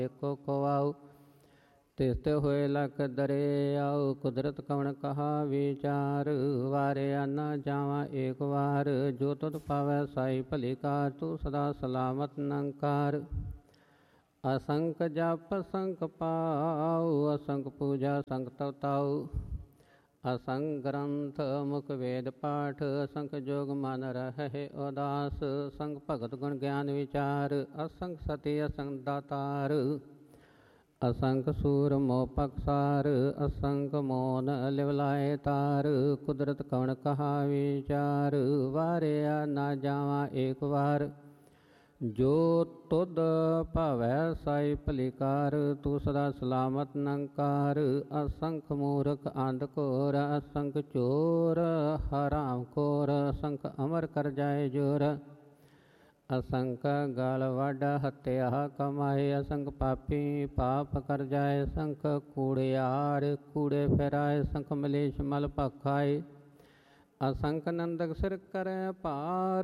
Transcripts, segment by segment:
एको को आऊ तिस्ते होए लख दरे आऊ कुदरत कवण कहा विचार वारे न जावा एक वार जो तुद पावै साई भली कार तू सदा सलामत नंकार असंख जप असंख पाऊ असंख पूजा असंख तवताऊ असंख ग्रंथ मुख वेद पाठ असंख जोग मन रहे उदास असंख भगत गुण ज्ञान विचार असंख सती असंख दातार असंख सूर मोह पक्षार असंख मोन लिवलाए तार कुदरत कवण कहा विचार वारिया ना जावा एक वार जो तुद भावै साई भलीकार तू सदा सलामत नंकार असंख मूर्ख अंध घोर असंख चोर हराम खोर असंख अमर कर जाए जोर असंख गल वड हत्या कमाए असंख पापी पाप कर जाए असंख कूड़ियार कूड़े फिराए असंख मलेश मल भखाए असंख नंदक सिर करे पार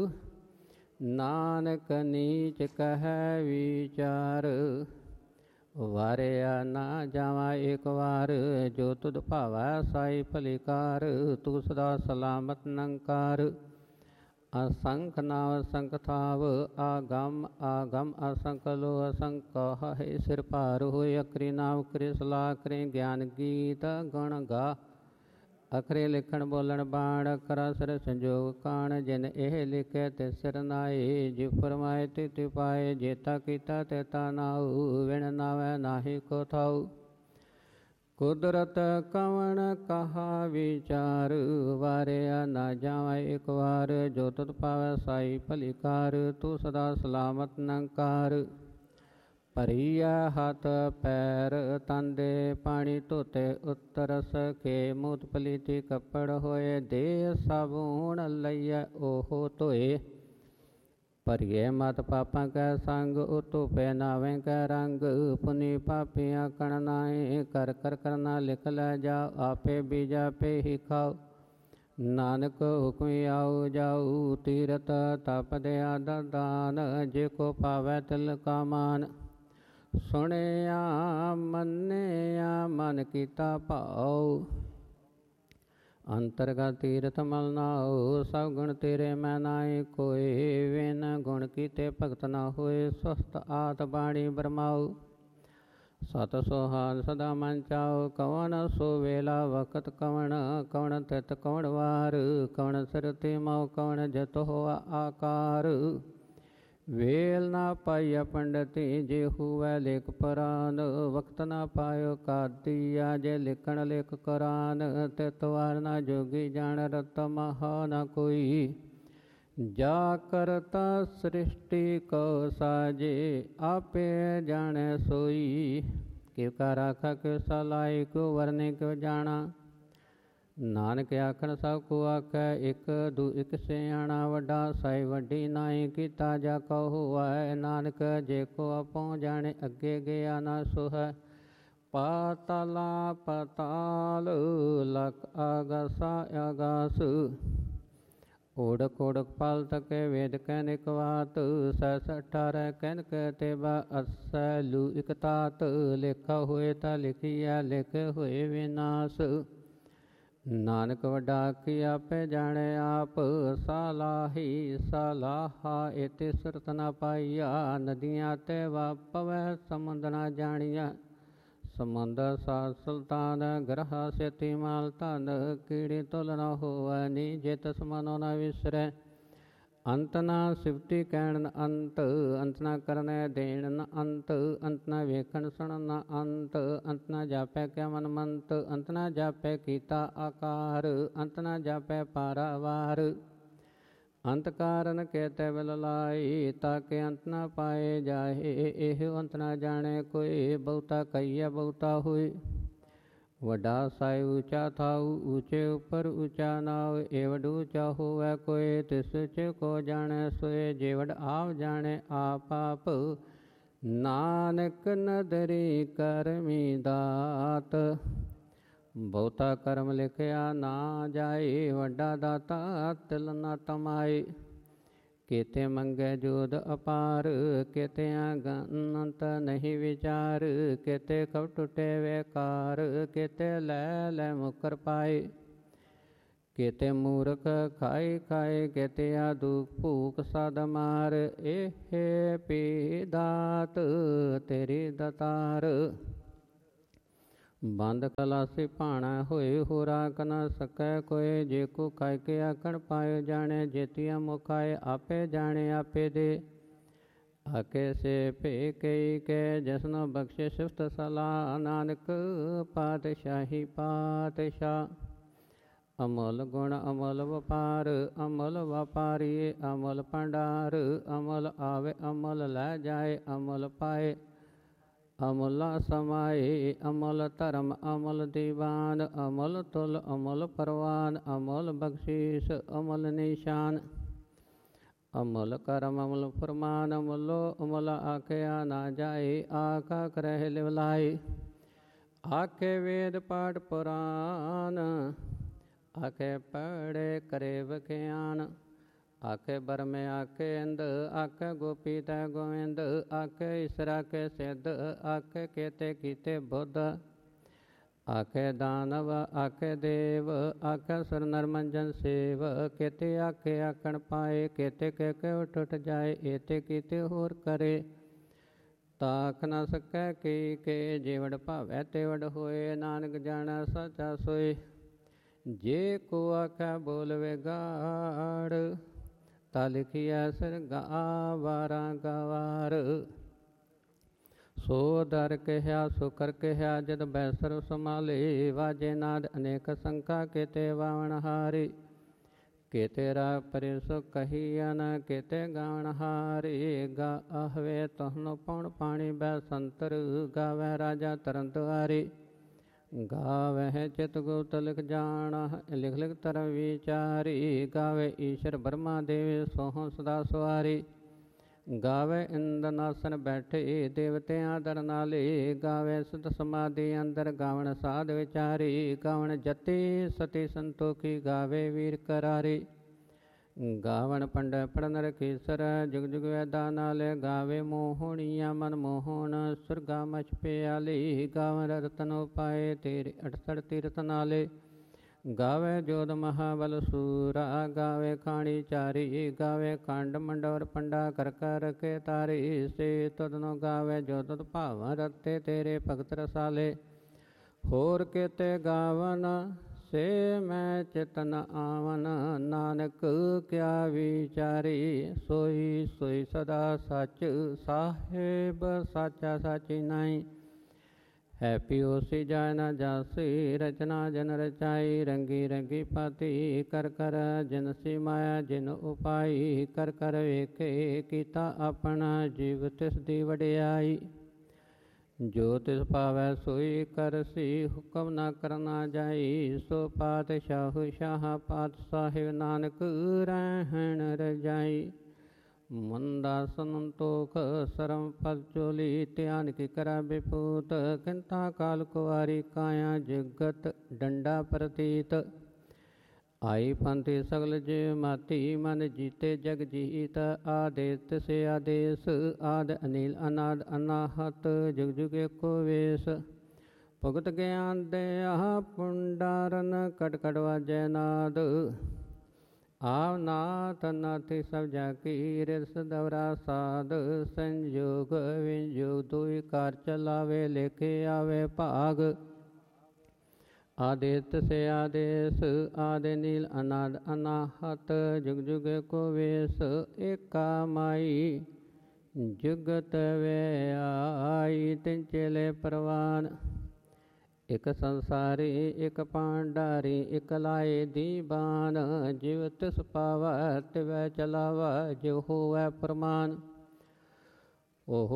नानक नीच कह विचार वारिया ना जावा एक वार जो तुद भावै साई भलीकार तू सदा सलामत नंकार असंख नाव असंख थाव आगम आगम असंख लो असंख है सिर पार होए अखरी नाव करे सलाह करे ज्ञान गीत गुण गा अखरे लिखण बोलण बाण अखरा सिर संजोग काण जिन एह लिखे ते सिर नाए जे फरमाए ते पाए जेता कीता तेता नाऊ विण नावै नाहि को थाऊ कुदरत कवण कहा विचार वारिया ना जावा एक वार जो तुद पावै साई भलीकार तू सदा सलामत नंकार भरिया हाथ पैर तांदे पानी धोते उत्तर सके मूत पलीती कपड़ होए दे साबुन लइया ओहो धोए भरिए मत पापां कै संग उतुपे नावें कै रंग पुनि पापियां कण नाए कर कर करना लिख लै जा आपे बीजा पे ही खाओ नानक हुक्म आओ जाऊ तीरथ तप दया दान जे को पावै तिल का मान सुनिया मन्निया मन कीता भाओ अंतरगत तीरथ मल नाओ सब गुण तेरे मैं नाए कोई विन गुण कीते भगत न होए स्वस्थ आत बाणी बरमाओ सत सोहान सदा मन चाओ कवन सो वेला वक्त कवन कवन तित कवन वार कवन सिर ते माओ कवन जत होआ आकार वेल ना पाइया पंडित जे हुआ लेख परान वक्त ना पायो कादिया जे लिखण लेख करान तितवार ना जोगी जान रत महा न कोई जा करता सृष्टि को साजे आपे जाने सोई किव का राखा क्यों सलाई क्यों वरने क्यों जाना नानक आखण सब को आखै एक दू एक सियाणा वड्डा साई वड्डी नाई कीता जा कहो है नानक जे को आपो जाने अगे गया ना सो है पाताला पताल लक आगासा आगास ओढ़क ओढ़क पाल तके वेद कैनिक वात सस 18 कैनक तेबा असलू इकतात लेखा होए ता लिखिया लिखे होए विनाश नानक वड्डा की आपे जाने आप सालाही सालाहा एते सुरत न पाइया नदियाँ ते वापवै समुंद न जानिया समुंद सा सुल्तान ग्रह सेती माल धन कीड़ी तुल न होवै नी जे तस मनो न विसरै अंत ना सिवती कहण अंत अंत ना करने देण न अंत अंत ना वेखण सुण न अंत अंत ना जापै क्या मन मंत अंत ना जापै कीता आकार अंत ना जापै पारावार अंत कारण कहते बिल लाई ताके अंत ना पाए जाहे एह अंत ना जाने कोई बहुता कहिया बहुता होए वड्डा साई ऊँचा थाऊ ऊँचे ऊपर ऊँचा नाव एवड ऊँचा होवै कोई तिस च को जाने सोए जेवड आप जाने आप आप नानक नदरी करमी दात बहुता कर्म लिखया ना जाए वड्डा दाता तिल न तमाए केते मंगे जोध अपार, केते अगनंत नहीं विचार, केते कब टूटे वेकार, केते लै मुकर पाए, केते मूर्ख खाए खाए, केते आदुक भूख साध मार, एहे पी दात तेरी दतार। बंद कलासी भाणा होए होरा क न सकै कोय, जे को खाए के आखण पायो जाने, जेतिया मुखाए आपे जाने आपे दे। आके से पे कई के जसनो बख्शे सिफत सलाह, नानक पातशाही पातशाह। अमल गुण अमल व्यापार, अमल व्यापारी अमल भंडार, अमल आवे अमल लै जाए, अमल पाए अमला समाए, अमल धर्म अमल दीवान, अमल तुल अमल परवान, अमल बख्शीस अमल निशान। अमल करम अमल फरमान, अमलो अमल आख्या ना जाए, आखा करह लिवलाए। आखे वेद पाठ पुराण, आखे पढ़े करे बख्यान, आखे बरमे आखे इंद, आखे गोपी तै गोविंद, आखे ईसर आखे सिद्ध, आखे केते कीते बुद्ध, आखे दानव आखे देव, आखे सुर नर मंजन सेव, केते आखे आखण पाए, केते के उठ उठ जाए, एते कीते होर करे। ताख न सकै की के, जेवड़ भावै तेवड़ होए, नानक जाना सचा सोए। जे को आखै बोल विगाड़, ता लिखिया सिर गावारा गवार। सो दर कहा सो कर कहा, जद बैसर संभाले, वाजे नाद अनेक संखा, केते वावण हारी, केते राग परे सो कहिया न, केते गावण हारी। गावे तहनो पौण पाणी बैसंतर, गावे राजा तरन दुआरी, गावह चित गुप्त लिख जाना, लिख लिख तरम विचारी, गावे ईश्वर ब्रह्मा देव सोह सदा सवारी, गावे इंद नासन बैठे देवतियां दर नाले, गावे सुध समाधि अंदर गावण साध विचारी, गावण जति सती संतोखी, गावे वीर करारी, गावण पंड पढ़न रखीसर, जुग जुग वैदा नाले, गावे मोहनिया मन मोहन, सुरगा मछ प्याली, गावन रतन उपाय तेरे 68 तीर्थ नाले, गावे जोध महाबल सूरा, गावे खाणी चारी, गावे खंड मंडोर पंडा कर कर के तारी, से तुदनो गावे जो तुद भावन रते तेरे भगत रसाले। होर केते गावन से मैं चितन आवन, नानक क्या विचारी, सोई सोई सदा सच, साहेब साचा साची नाई। है पियो सी जाय न जासी, रचना जन रचाई, रंगी रंगी पाती, कर कर जिन सी माया जिन उपाई, कर कर वेखे कीता अपना, जीव तिस दी वडियाई। जो तिस पावै सोई करसी, हुक्म न करना जाई, सो पातशाह शाह पात साहिब, नानक रहन रजाई। मंदा संतोख सरम पद चोली, ध्यान की करा विपूत, किंता काल कुवारी काया, जगत डंडा प्रतीत। आई पंथी सगल जे माती, मन जीते जग जीत, आदेश से आदेश, आद अनिल अनाद अनाहत, जुग जुग एको वेश। भुगत ज्ञान दया पुंडारन, कट कट वाजै नाद, आव नाथ नाथी सब जाकी, रिस दवरा साध, संयोग वियोग दुई कार चलावे, लेखे आवे भाग। आदित्य से आदेश, आदि नील अनाद अनाहत, जुग जुग को वेश। एका माई जुगत वे आई, तिन चेले परवान। एक संसारी एक पांडारी, एक लाए दीवान, जिव तिस पावा तिवै चलावा, जिव होवै प्रमाण। ओहो